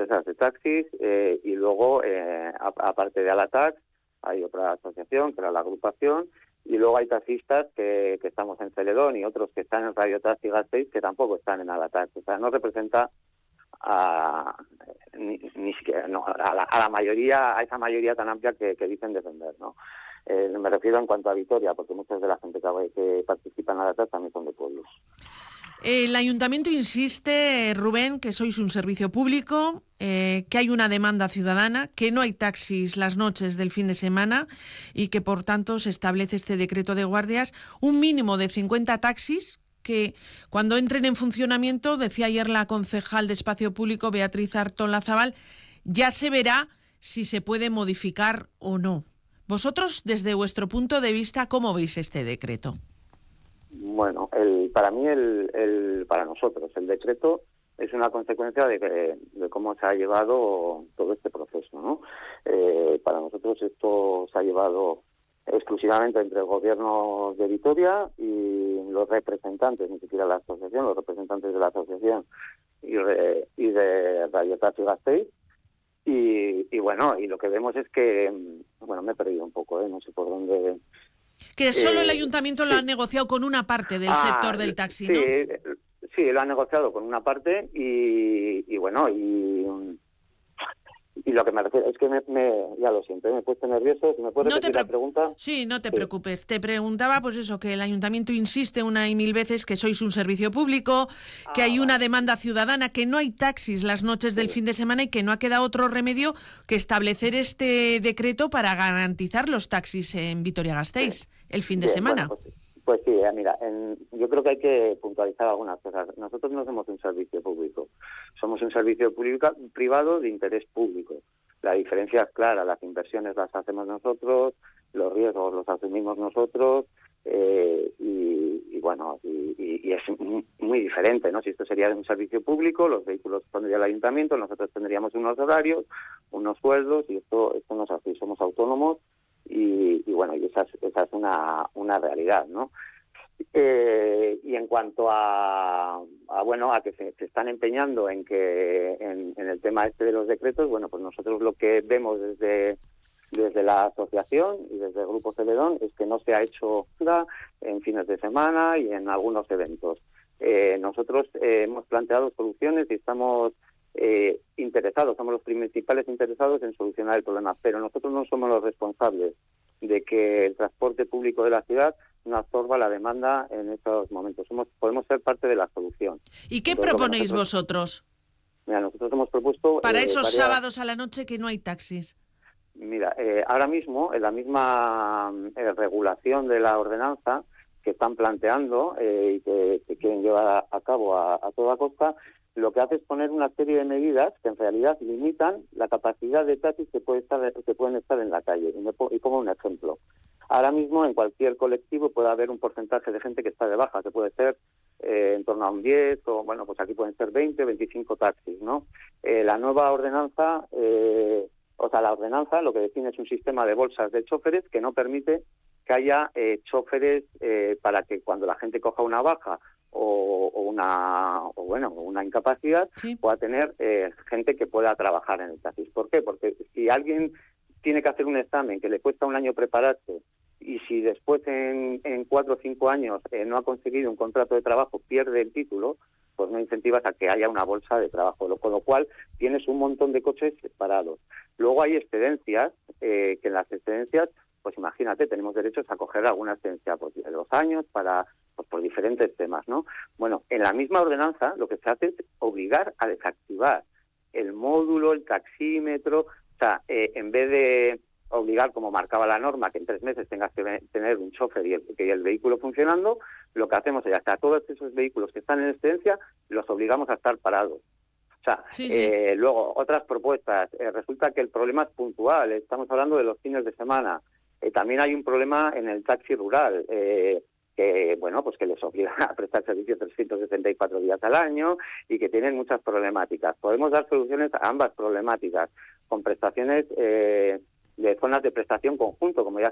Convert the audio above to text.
empresas de taxis y luego, aparte de Alatax, hay otra asociación, que era la agrupación, y luego hay taxistas que estamos en Celedón y otros que están en Radio Taxi Gasteiz que tampoco están en Alatax. O sea, no representa ni siquiera a la mayoría, a esa mayoría tan amplia que dicen defender, ¿no? Me refiero en cuanto a Vitoria, porque muchas de la gente que participa en Alatax también son de pueblos. El ayuntamiento insiste, Rubén, que sois un servicio público, que hay una demanda ciudadana, que no hay taxis las noches del fin de semana y que, por tanto, se establece este decreto de guardias, un mínimo de 50 taxis que, cuando entren en funcionamiento, decía ayer la concejal de Espacio Público, Beatriz Artola Zabal, ya se verá si se puede modificar o no. Vosotros, desde vuestro punto de vista, ¿cómo veis este decreto? Bueno, para nosotros el decreto es una consecuencia de cómo se ha llevado todo este proceso, ¿no? Para nosotros esto se ha llevado exclusivamente entre el gobierno de Vitoria y los representantes, ni siquiera la asociación, los representantes de la asociación y de Radio Taxi Gasteiz. Y bueno, y lo que vemos es que, bueno, me he perdido un poco, no sé por dónde. Que solo el ayuntamiento lo ha negociado con una parte del sector del taxi, ¿no? Sí, lo ha negociado con una parte y bueno, y lo que me refiero es que ya lo siento, me he puesto nervioso. ¿Si me puedes repetir la pregunta? Sí, no te preocupes. Te preguntaba, pues eso, que el ayuntamiento insiste una y mil veces que sois un servicio público, que hay una demanda ciudadana, que no hay taxis las noches del fin de semana y que no ha quedado otro remedio que establecer este decreto para garantizar los taxis en Vitoria-Gasteiz el fin de semana. Bueno, pues sí, mira, yo creo que hay que puntualizar algunas cosas. Nosotros no somos un servicio público, somos un servicio privado de interés público. La diferencia es clara, las inversiones las hacemos nosotros, los riesgos los asumimos nosotros, y bueno, y es muy diferente, ¿no? Si esto sería un servicio público, los vehículos pondría el ayuntamiento, nosotros tendríamos unos horarios, unos sueldos, y esto no es así, somos autónomos. Y bueno, y esa es una realidad, ¿no? Y en cuanto a que se están empeñando en el tema este de los decretos, bueno, pues nosotros lo que vemos desde la asociación y desde el Grupo Celedón es que no se ha hecho nada en fines de semana y en algunos eventos. Nosotros hemos planteado soluciones y estamos interesados, somos los principales interesados en solucionar el problema, pero nosotros no somos los responsables de que el transporte público de la ciudad no absorba la demanda en estos momentos. Podemos ser parte de la solución. ¿Y qué proponéis vosotros? Mira, nosotros hemos propuesto para esos sábados a la noche que no hay taxis. Mira, ahora mismo en la misma regulación de la ordenanza que están planteando y que quieren llevar a cabo a toda costa, lo que hace es poner una serie de medidas que en realidad limitan la capacidad de taxis que pueden estar en la calle. Y pongo un ejemplo. Ahora mismo en cualquier colectivo puede haber un porcentaje de gente que está de baja, que puede ser en torno a un 10, o bueno, pues aquí pueden ser 20, 25 taxis, ¿no? La nueva ordenanza, la ordenanza lo que define es un sistema de bolsas de choferes que no permite que haya choferes para que cuando la gente coja una baja o una incapacidad, sí, pueda tener gente que pueda trabajar en el taxi. ¿Por qué? Porque si alguien tiene que hacer un examen que le cuesta un año prepararse y si después en 4 o 5 años no ha conseguido un contrato de trabajo, pierde el título, pues no incentivas a que haya una bolsa de trabajo, con lo cual tienes un montón de coches parados. Luego hay excedencias, que en las excedencias, pues imagínate, tenemos derechos a coger alguna excedencia pues, de 2 años por diferentes temas, ¿no? Bueno, en la misma ordenanza lo que se hace es obligar a desactivar el módulo, el taxímetro, o sea, en vez de obligar, como marcaba la norma, que en 3 meses tengas que tener un chofer y el vehículo funcionando, lo que hacemos es hasta todos esos vehículos que están en excedencia los obligamos a estar parados. O sea, sí. Luego, otras propuestas. Resulta que el problema es puntual. Estamos hablando de los fines de semana. También hay un problema en el taxi rural, que les obliga a prestar servicio 364 días al año y que tienen muchas problemáticas. Podemos dar soluciones a ambas problemáticas con prestaciones de zonas de prestación conjunto, como ya